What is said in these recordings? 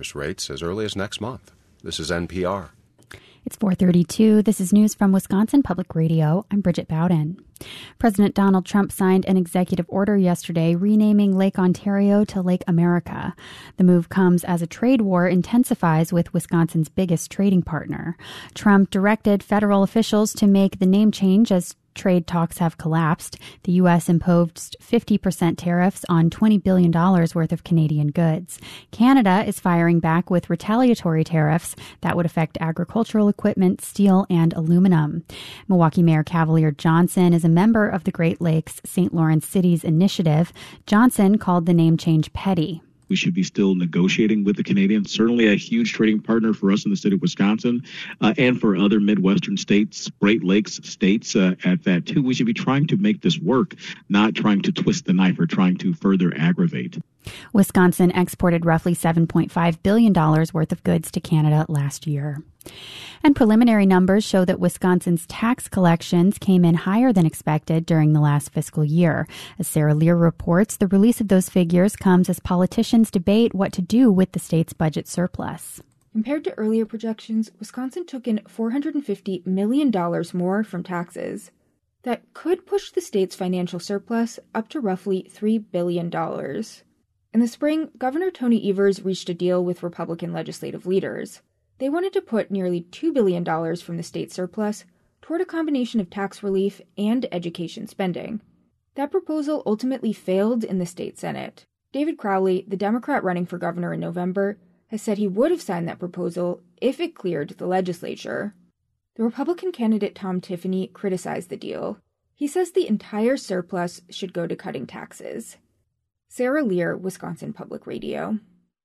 interest rates as early as next month. This is NPR. It's 4:32. This is news from Wisconsin Public Radio. I'm Bridget Bowden. President Donald Trump signed an executive order yesterday renaming Lake Ontario to Lake America. The move comes as a trade war intensifies with Wisconsin's biggest trading partner. Trump directed federal officials to make the name change as trade talks have collapsed. The U.S. imposed 50% tariffs on $20 billion worth of Canadian goods. Canada is firing back with retaliatory tariffs that would affect agricultural equipment, steel, and aluminum. Milwaukee Mayor Cavalier Johnson is a member of the Great Lakes St. Lawrence Cities Initiative. Johnson called the name change petty. We should be still negotiating with the Canadians. Certainly a huge trading partner for us in the state of Wisconsin and for other Midwestern states, Great Lakes states at that too. We should be trying to make this work, not trying to twist the knife or trying to further aggravate. Wisconsin exported roughly $7.5 billion worth of goods to Canada last year. And preliminary numbers show that Wisconsin's tax collections came in higher than expected during the last fiscal year. As Sarah Lear reports, the release of those figures comes as politicians debate what to do with the state's budget surplus. Compared to earlier projections, Wisconsin took in $450 million more from taxes. That could push the state's financial surplus up to roughly $3 billion. In the spring, Governor Tony Evers reached a deal with Republican legislative leaders. They wanted to put nearly $2 billion from the state surplus toward a combination of tax relief and education spending. That proposal ultimately failed in the state Senate. David Crowley, the Democrat running for governor in November, has said he would have signed that proposal if it cleared the legislature. The Republican candidate Tom Tiffany criticized the deal. He says the entire surplus should go to cutting taxes. Sarah Lear, Wisconsin Public Radio.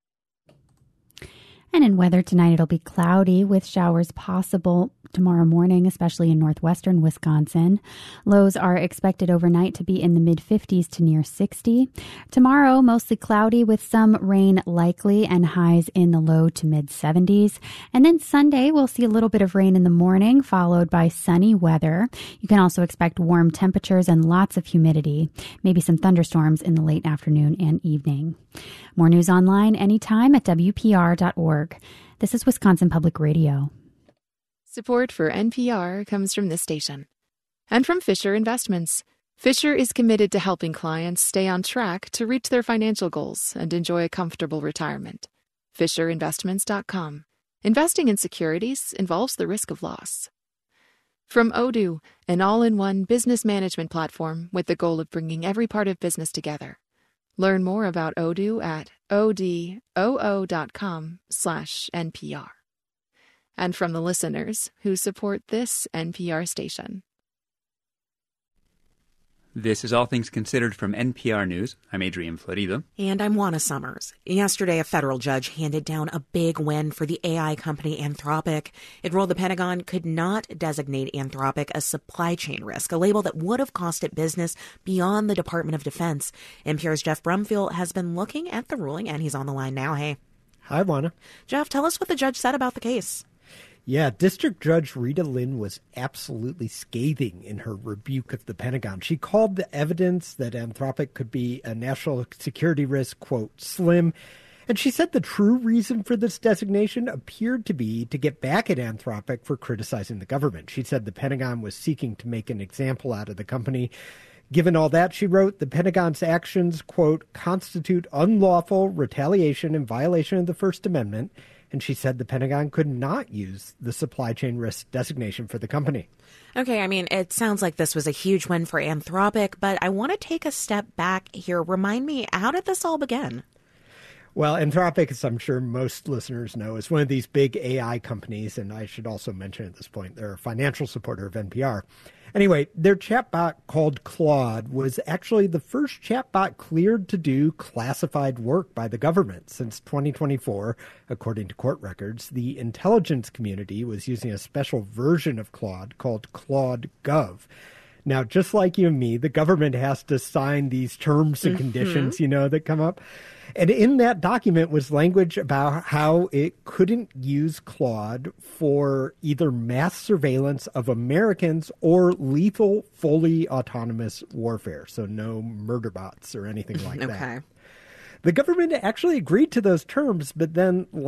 And in weather tonight, it'll be cloudy with showers possible tomorrow morning, especially in northwestern Wisconsin. Lows are expected overnight to be in the mid-50s to near 60. Tomorrow, mostly cloudy with some rain likely and highs in the low to mid-70s. And then Sunday, we'll see a little bit of rain in the morning, followed by sunny weather. You can also expect warm temperatures and lots of humidity, maybe some thunderstorms in the late afternoon and evening. More news online anytime at WPR.org. This is Wisconsin Public Radio. Support for NPR comes from this station and from Fisher Investments. Fisher is committed to helping clients stay on track to reach their financial goals and enjoy a comfortable retirement. FisherInvestments.com. Investing in securities involves the risk of loss. From Odoo, an all-in-one business management platform with the goal of bringing every part of business together. Learn more about Odoo at odoo.com/NPR. And from the listeners who support this NPR station. This is All Things Considered from NPR News. I'm Adrian Florido. And I'm Juana Summers. Yesterday, a federal judge handed down a big win for the AI company Anthropic. It ruled the Pentagon could not designate Anthropic a supply chain risk, a label that would have cost it business beyond the Department of Defense. NPR's Jeff Brumfield has been looking at the ruling, and he's on the line now. Hey. Hi, Juana. Jeff, tell us what the judge said about the case. Yeah, District Judge Rita Lynn was absolutely scathing in her rebuke of the Pentagon. She called the evidence that Anthropic could be a national security risk, quote, slim. And she said the true reason for this designation appeared to be to get back at Anthropic for criticizing the government. She said the Pentagon was seeking to make an example out of the company. Given all that, she wrote, the Pentagon's actions, quote, constitute unlawful retaliation in violation of the First Amendment. And she said the Pentagon could not use the supply chain risk designation for the company. Okay, I mean, it sounds like this was a huge win for Anthropic, but I want to take a step back here. Remind me, how did this all begin? Well, Anthropic, as I'm sure most listeners know, is one of these big AI companies. And I should also mention at this point, they're a financial supporter of NPR. Anyway, their chatbot called Claude was actually the first chatbot cleared to do classified work by the government. Since 2024, according to court records, the intelligence community was using a special version of Claude called Claude Gov. Now, just like you and me, the government has to sign these terms and conditions, that come up. And in that document was language about how it couldn't use Claude for either mass surveillance of Americans or lethal, fully autonomous warfare. So no murder bots or anything like that. The government actually agreed to those terms, but then